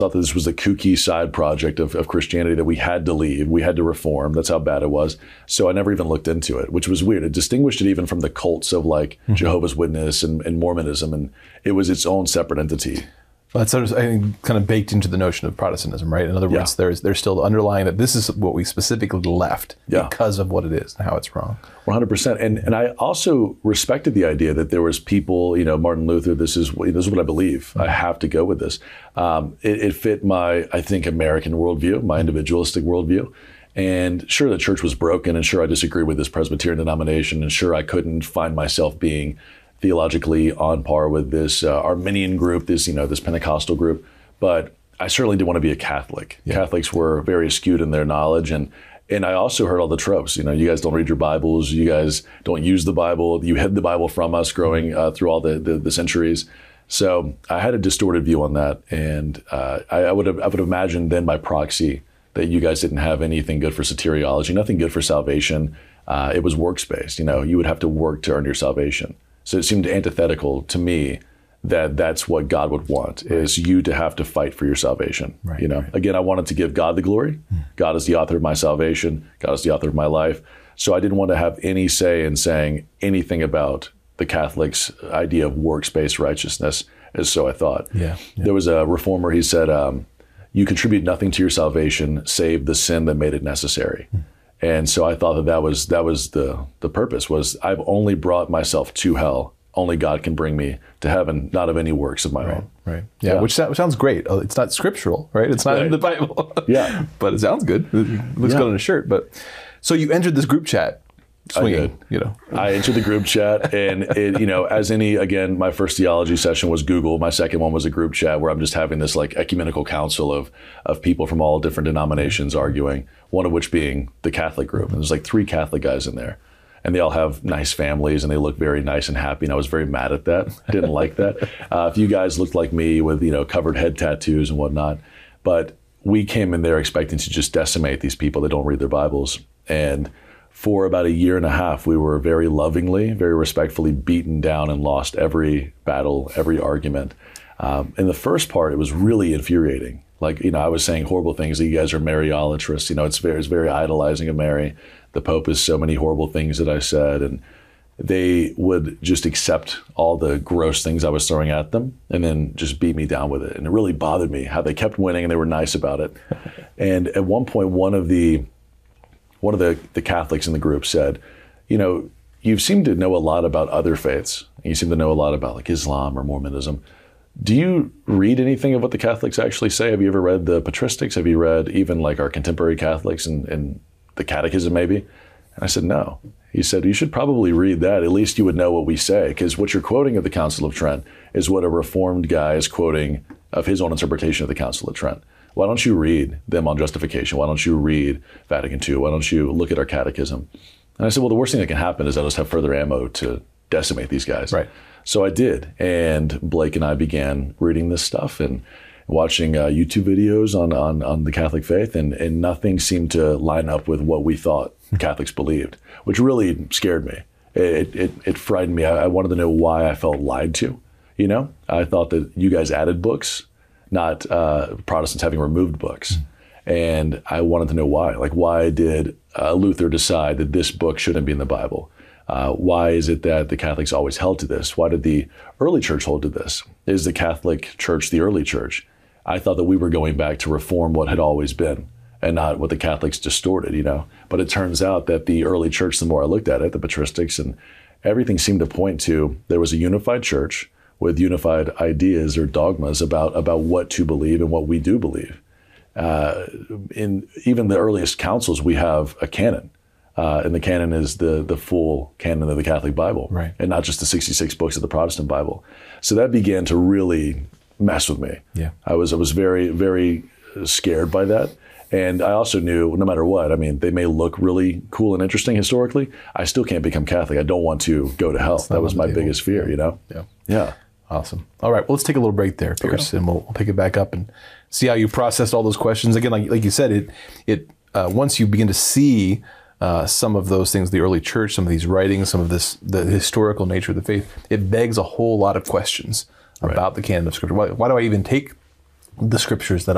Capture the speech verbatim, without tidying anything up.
thought that this was a kooky side project of, of Christianity that we had to leave. We had to reform. That's how bad it was. So I never even looked into it, which was weird. It distinguished it even from the cults of like mm-hmm. Jehovah's Witness and, and Mormonism. And it was its own separate entity. Well, that's sort of, I think, kind of baked into the notion of Protestantism, right? In other words, yeah. there's there's still underlying that this is what we specifically left yeah. because of what it is and how it's wrong. one hundred percent. And and I also respected the idea that there was people, you know, Martin Luther, this is this is what I believe. Mm-hmm. I have to go with this. Um, it, it fit my, I think, American worldview, my individualistic worldview. And sure, the church was broken, and sure, I disagree with this Presbyterian denomination, and sure, I couldn't find myself being theologically on par with this uh, Arminian group, this, you know, this Pentecostal group. But I certainly didn't want to be a Catholic. Yeah. Catholics were very skewed in their knowledge. And and I also heard all the tropes. You know, you guys don't read your Bibles. You guys don't use the Bible. You hid the Bible from us growing uh, through all the, the, the centuries. So I had a distorted view on that. And uh, I, I would have I would have imagined then by proxy that you guys didn't have anything good for soteriology, nothing good for salvation. Uh, it was works-based. You know, you would have to work to earn your salvation. So it seemed antithetical to me that that's what God would want, right. is you to have to fight for your salvation. Right, you know, right. Again, I wanted to give God the glory. Mm. God is the author of my salvation. God is the author of my life. So I didn't want to have any say in saying anything about the Catholics' idea of works-based righteousness, as so I thought. Yeah, yeah. There was a reformer, he said, um, you contribute nothing to your salvation save the sin that made it necessary. Mm. And so I thought that that was that was the the purpose, was I've only brought myself to hell. Only God can bring me to heaven, not of any works of my right, own. Right. Yeah, yeah. Which sounds great. It's not scriptural, right? It's not right. in the Bible. Yeah. But it sounds good. It looks yeah. good on a shirt. But so you entered this group chat. Swinging, I did. You know. I entered the group chat, and it, you know, as any, again, my first theology session was Google. My second one was a group chat where I'm just having this like ecumenical council of of people from all different denominations arguing, one of which being the Catholic group. And there's like three Catholic guys in there, and they all have nice families, and they look very nice and happy. And I was very mad at that. I didn't like that. Uh, if you guys looked like me with, you know, covered head tattoos and whatnot, but we came in there expecting to just decimate these people that don't read their Bibles. And for about a year and a half, we were very lovingly, very respectfully beaten down and lost every battle, every argument. Um, in the first part, it was really infuriating. Like, you know, I was saying horrible things that you guys are Mariolatrous. You know, it's very, it's very idolizing of Mary. The Pope is so many horrible things that I said. And they would just accept all the gross things I was throwing at them and then just beat me down with it. And it really bothered me how they kept winning and they were nice about it. And at one point, one of the One of the, the Catholics in the group said, you know, you seem to know a lot about other faiths. You seem to know a lot about like Islam or Mormonism. Do you read anything of what the Catholics actually say? Have you ever read the patristics? Have you read even like our contemporary Catholics and, and the catechism maybe? And I said, no. He said, you should probably read that. At least you would know what we say, because what you're quoting of the Council of Trent is what a Reformed guy is quoting of his own interpretation of the Council of Trent. Why don't you read them on justification? Why don't you read Vatican Two? Why don't you look at our catechism? And I said, well, the worst thing that can happen is I'll just have further ammo to decimate these guys. Right. So I did. And Blake and I began reading this stuff and watching uh, YouTube videos on, on, on the Catholic faith, and, and nothing seemed to line up with what we thought Catholics believed, which really scared me. It, it, it frightened me. I, I wanted to know why I felt lied to. You know, I thought that you guys added books, not uh, Protestants having removed books. Mm. And I wanted to know why. Like, why did uh, Luther decide that this book shouldn't be in the Bible? Uh, why is it that the Catholics always held to this? Why did the early church hold to this? Is the Catholic Church the early church? I thought that we were going back to reform what had always been and not what the Catholics distorted, you know? But it turns out that the early church, the more I looked at it, the patristics and everything seemed to point to there was a unified church with unified ideas or dogmas about, about what to believe and what we do believe. Uh, in even the earliest councils, we have a canon. Uh, and the canon is the the full canon of the Catholic Bible, right, and not just the sixty-six books of the Protestant Bible. So that began to really mess with me. Yeah, I was I was very, very scared by that. And I also knew no matter what, I mean, they may look really cool and interesting historically, I still can't become Catholic. I don't want to go to hell. That was my table. biggest fear, you know? Yeah. Yeah. Awesome. All right. Well, let's take a little break there, Pierce, okay. and we'll, we'll pick it back up and see how you processed all those questions. Again, like, like you said, it it uh, once you begin to see uh, some of those things, the early church, some of these writings, some of this, the historical nature of the faith, it begs a whole lot of questions right. about the canon of Scripture. Why, why do I even take the Scriptures that